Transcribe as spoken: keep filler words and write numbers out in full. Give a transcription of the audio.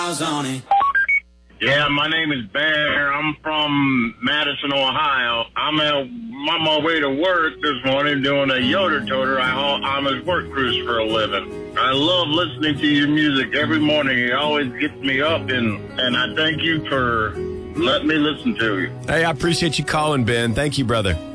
miles on it. Yeah, my name is Bear. I'm from Madison, Ohio. I'm, at, I'm on my way to work this morning doing a Yoder Toter. I haul, I'm a work cruise for a living. I love listening to your music every morning. It always gets me up, and, and I thank you for letting me listen to you. Hey, I appreciate you calling, Ben. Thank you, brother.